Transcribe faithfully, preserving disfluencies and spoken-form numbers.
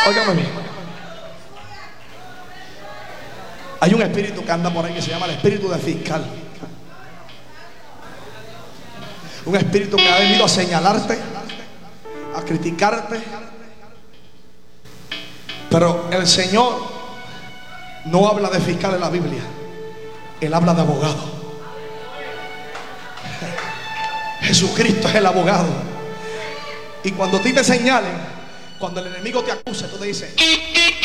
Óigame bien. Hay un espíritu que anda por ahí que se llama el espíritu de fiscal. Un espíritu que ha venido a señalarte, a criticarte. Pero el Señor no habla de fiscal en la Biblia. Él habla de abogado. Jesucristo es el abogado. Y cuando a ti te señalen, cuando el enemigo te acuse, tú te dices: